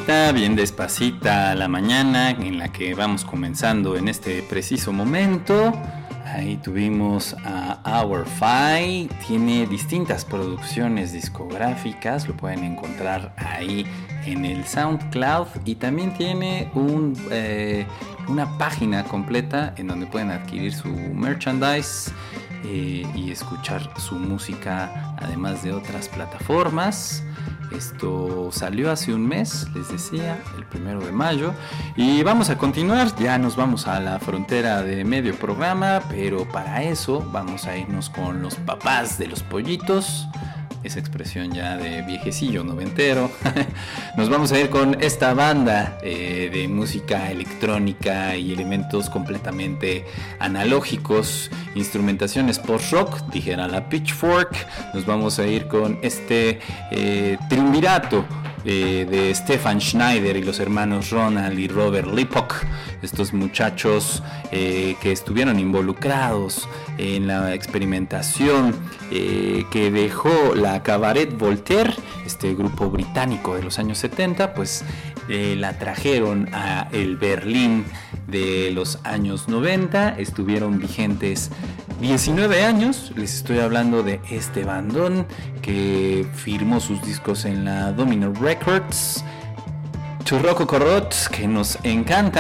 tranquilita, bien despacita la mañana en la que vamos comenzando en este preciso momento. Ahí tuvimos a Our Fi, tiene distintas producciones discográficas, lo pueden encontrar ahí en el SoundCloud y también tiene una página completa en donde pueden adquirir su merchandise y escuchar su música además de otras plataformas. Esto salió hace un mes, les decía, el 1 de mayo. Y vamos a continuar, ya nos vamos a la frontera de medio programa, pero para eso vamos a irnos con los papás de los pollitos. Esa expresión ya de viejecillo noventero. Nos vamos a ir con esta banda de música electrónica y elementos completamente analógicos, instrumentaciones post-rock, dijera la Pitchfork. Nos vamos a ir con este triunvirato de Stefan Schneider y los hermanos Ronald y Robert Lipok, estos muchachos que estuvieron involucrados en la experimentación que dejó la Cabaret Voltaire, este grupo británico de los años 70, pues la trajeron a el Berlín de los años 90, estuvieron vigentes 19 años, les estoy hablando de este bandón que firmó sus discos en la Domino Records, Churroco Corrot, que nos encanta.